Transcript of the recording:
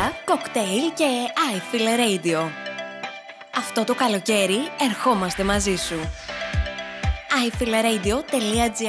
μπύρα, κοκτέιλ και iFeel Radio. Αυτό το καλοκαίρι ερχόμαστε μαζί σου. iFeel Radio.gr